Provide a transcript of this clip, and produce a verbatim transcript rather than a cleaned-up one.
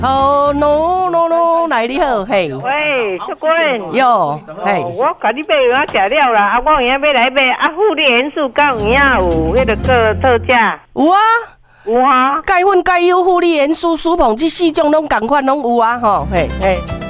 哦，no no no， 来你好，嘿。 喂，小君。 哟，嘿。 我甲你买药食了啦，啊，我现在要来买啊，护理元素到有影有迄个个特价。 有啊。 有啊。 钙粉、钙优、护理元素、舒膨这四种拢同款拢有啊，吼，嘿嘿。